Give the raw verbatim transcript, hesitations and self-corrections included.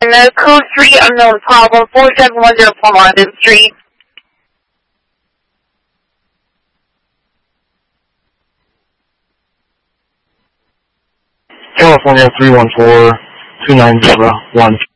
uh, code three unknown problem, four seven one zero Plum Street. California three one four two nine zero one.